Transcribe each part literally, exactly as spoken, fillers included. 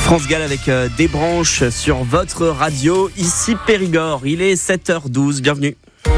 France Gall avec euh, des branches sur votre radio, ici Périgord. Il est sept heures douze, bienvenue.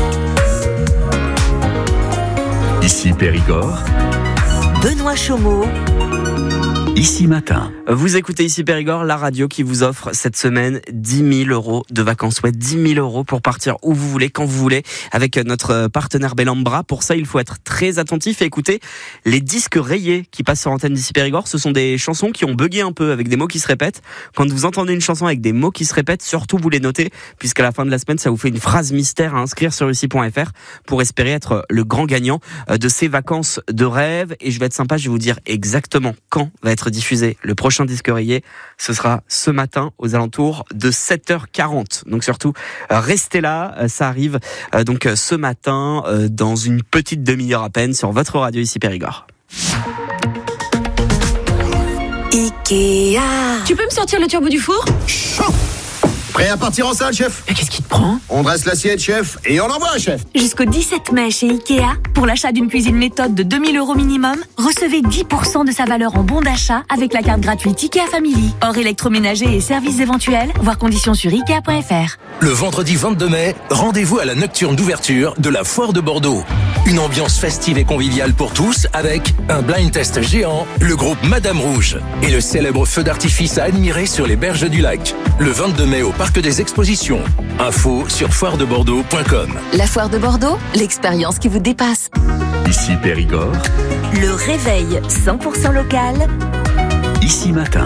Ici Périgord, Benoît Chaumeau. Ici Matin. Vous écoutez Ici Périgord, la radio qui vous offre cette semaine dix mille euros de vacances. Ouais, dix mille euros pour partir où vous voulez, quand vous voulez, avec notre partenaire Bellambra. Pour ça, il faut être très attentif et écouter les disques rayés qui passent sur l'antenne d'Ici Périgord. Ce sont des chansons qui ont bugué un peu avec des mots qui se répètent. Quand vous entendez une chanson avec des mots qui se répètent, surtout vous les notez, puisqu'à la fin de la semaine, ça vous fait une phrase mystère à inscrire sur ici point f r pour espérer être le grand gagnant de ces vacances de rêve. Et je vais être sympa, je vais vous dire exactement quand va être diffusé le prochain disque rayé. Ce sera ce matin aux alentours de sept heures quarante. Donc surtout, restez là, ça arrive donc ce matin dans une petite demi-heure à peine sur votre radio Ici Périgord. Ikea. Tu peux me sortir le turbo du four ? Chaud. Prêt à partir en salle, chef ? Mais qu'est-ce qui te prend ? On dresse l'assiette, chef, et on envoie, chef. Jusqu'au dix-sept mai chez Ikea, pour l'achat d'une cuisine méthode de deux mille euros minimum, recevez dix pour cent de sa valeur en bon d'achat avec la carte gratuite Ikea Family. Hors électroménager et services éventuels, voir conditions sur ikea point f r. Le vendredi vingt-deux mai, rendez-vous à la nocturne d'ouverture de la Foire de Bordeaux. Une ambiance festive et conviviale pour tous avec un blind test géant, le groupe Madame Rouge et le célèbre feu d'artifice à admirer sur les berges du lac. Le vingt-deux mai au Parc des Expositions. Info sur foire de bordeaux point com. La Foire de Bordeaux, l'expérience qui vous dépasse. Ici Périgord, Le réveil cent pour cent local. Ici Matin.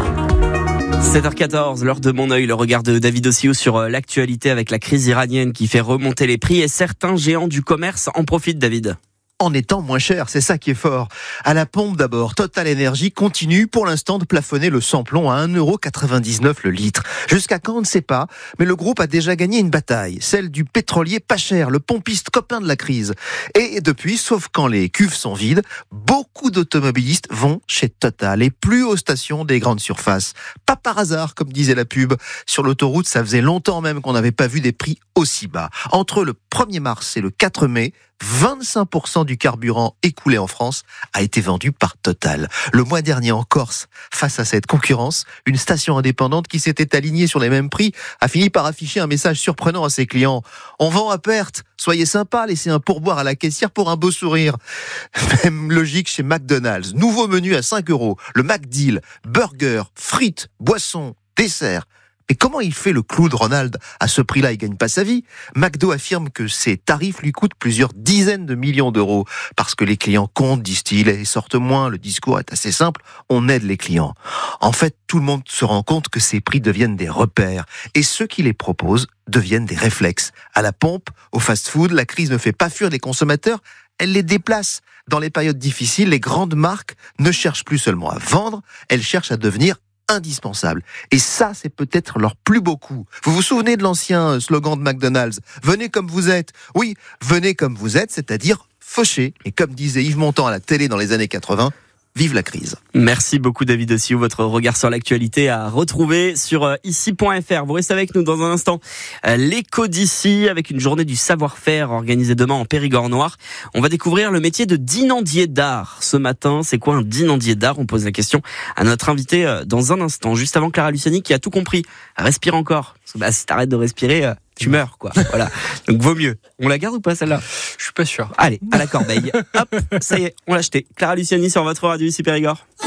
sept heures quatorze, l'heure de mon œil, le regard de David Ossio sur l'actualité avec la crise iranienne qui fait remonter les prix et certains géants du commerce en profitent, David. En étant moins cher, c'est ça qui est fort. À la pompe d'abord, Total Energy continue pour l'instant de plafonner le samplon à un euro quatre-vingt-dix-neuf le litre. Jusqu'à quand, on ne sait pas, mais le groupe a déjà gagné une bataille, celle du pétrolier pas cher, le pompiste copain de la crise. Et depuis, sauf quand les cuves sont vides, beaucoup d'automobilistes vont chez Total et plus aux stations des grandes surfaces. Pas par hasard, comme disait la pub. Sur l'autoroute, ça faisait longtemps même qu'on n'avait pas vu des prix aussi bas. Entre le premier mars et le quatre mai, vingt-cinq pour cent du carburant écoulé en France a été vendu par Total. Le mois dernier en Corse, face à cette concurrence, une station indépendante qui s'était alignée sur les mêmes prix a fini par afficher un message surprenant à ses clients. On vend à perte, soyez sympa, laissez un pourboire à la caissière pour un beau sourire. Même logique chez McDonald's. Nouveau menu à cinq euros, le McDeal, burger, frites, boissons, dessert. Et comment il fait le clou de Ronald ? À ce prix-là, il gagne pas sa vie. McDo affirme que ses tarifs lui coûtent plusieurs dizaines de millions d'euros. Parce que les clients comptent, disent-ils, et sortent moins. Le discours est assez simple. On aide les clients. En fait, tout le monde se rend compte que ces prix deviennent des repères. Et ceux qui les proposent deviennent des réflexes. À la pompe, au fast-food, la crise ne fait pas fuir les consommateurs, elle les déplace. Dans les périodes difficiles, les grandes marques ne cherchent plus seulement à vendre, elles cherchent à devenir indispensable. Et ça, c'est peut-être leur plus beau coup. Vous vous souvenez de l'ancien slogan de McDonald's ? Venez comme vous êtes. Oui, venez comme vous êtes, c'est-à-dire fauché. Et comme disait Yves Montand à la télé dans les années quatre-vingts, vive la crise. Merci beaucoup David Ossio, votre regard sur l'actualité à retrouver sur ici point f r. Vous restez avec nous dans un instant. L'écho d'ici avec une journée du savoir-faire organisée demain en Périgord noir. On va découvrir le métier de dinandier d'art. Ce matin, c'est quoi un dinandier d'art ? On pose la question à notre invité dans un instant. Juste avant Clara Luciani qui a tout compris. Respire encore. Parce que bah, si t'arrêtes de respirer, tu meurs quoi. Voilà. Donc vaut mieux. On la garde ou pas celle-là ? Je suis pas sûr. Allez, à la corbeille. Hop, ça y est, on l'a acheté. Clara Luciani sur votre radio ici Périgord.